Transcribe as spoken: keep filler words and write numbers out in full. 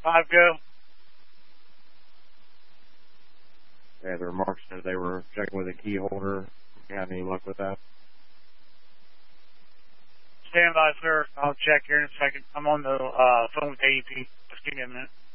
Five go. Yeah, the remarks said they were checking with a key holder. You have any luck with that? Stand by, sir. I'll check here in a second. I'm on the uh, phone with A E P. Just give me a minute.